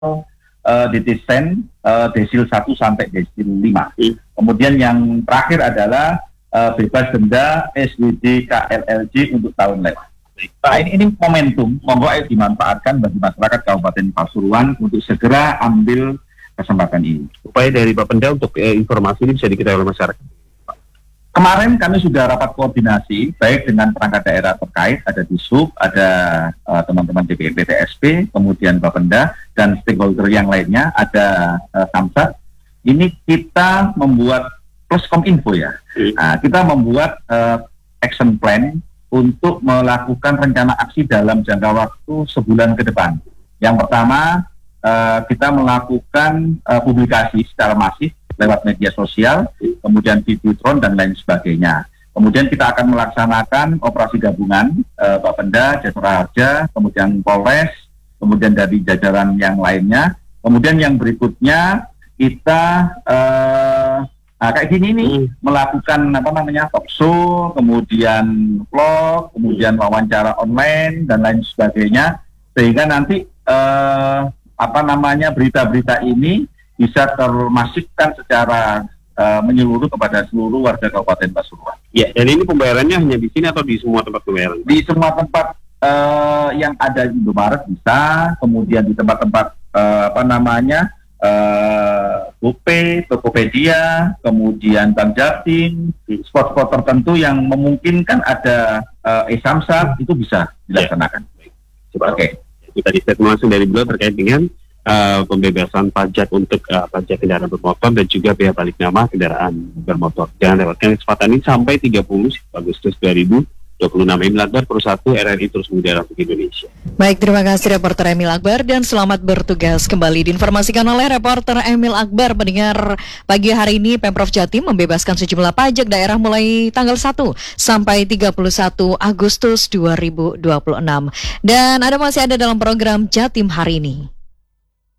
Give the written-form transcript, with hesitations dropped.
Ditisen desil 1 sampai desil 5. Kemudian yang terakhir adalah bebas denda SWD KLLJ untuk tahun lewat. Nah, ini momentum, monggo dimanfaatkan bagi masyarakat Kabupaten Pasuruan untuk segera ambil kesempatan ini. Upaya dari Bapenda untuk informasi ini bisa diketahui oleh masyarakat. Kemarin kami sudah rapat koordinasi baik dengan perangkat daerah terkait, ada Disub, ada teman-teman DPP-TSP, kemudian Bapenda dan stakeholder yang lainnya, ada Samsat. Ini kita membuat Pluskom-info ya. Nah, kita membuat action plan untuk melakukan rencana aksi dalam jangka waktu sebulan ke depan. Yang pertama, kita melakukan publikasi secara masif lewat media sosial, kemudian Videotron dan lain sebagainya. Kemudian kita akan melaksanakan operasi gabungan Bapenda, Jasara Harja, kemudian Polres, kemudian dari jajaran yang lainnya. Kemudian yang berikutnya kita kayak gini nih, melakukan talk show, kemudian vlog, kemudian wawancara online dan lain sebagainya, sehingga nanti berita-berita ini bisa termasifkan secara menyeluruh kepada seluruh warga Kabupaten Pasuruan. Ya, dan ini pembayarannya hanya di sini atau di semua tempat pembayaran? Di semua tempat yang ada di Indomaret bisa, kemudian di tempat-tempat GoPay, Tokopedia, kemudian Bank Jatim, spot-spot tertentu yang memungkinkan ada e-Samsat itu bisa dilaksanakan. Oke. Kita statement langsung dari beliau terkait dengan pembebasan pajak untuk pajak kendaraan bermotor dan juga biaya balik nama kendaraan bermotor. Jangan lewatkan kesempatan ini sampai 30 Agustus 2026. Emil Akbar, Pro1 RRI terus mengudara untuk Indonesia. Baik, terima kasih reporter Emil Akbar dan selamat bertugas kembali. Diinformasikan oleh reporter Emil Akbar, pendengar pagi hari ini Pemprov Jatim membebaskan sejumlah pajak daerah mulai tanggal 1 sampai 31 Agustus 2026. Dan Anda masih ada dalam program Jatim hari ini.